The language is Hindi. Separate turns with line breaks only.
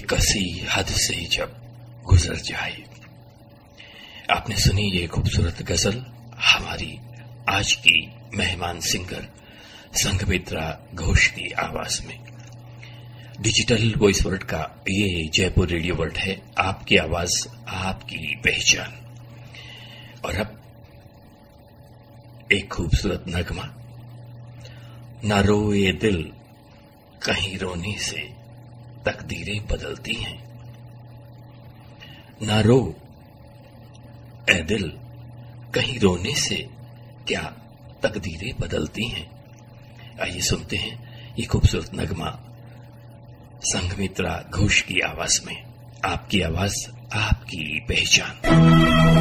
एक कसी हद से जब गुजर जाए। आपने सुनी ये खूबसूरत गजल हमारी आज की मेहमान सिंगर संघमित्रा घोष की आवाज में। डिजिटल वॉइस वर्ल्ड का ये जयपुर रेडियो वर्ल्ड है, आपकी आवाज आपकी पहचान। और अब एक खूबसूरत नगमा, ना रोए दिल कहीं रोने से तकदीरें बदलती हैं, ना रो ए दिल कहीं रोने से क्या तकदीरें बदलती हैं। आइए सुनते हैं ये खूबसूरत नगमा संघमित्रा घोष की आवाज में। आपकी आवाज आपकी पहचान।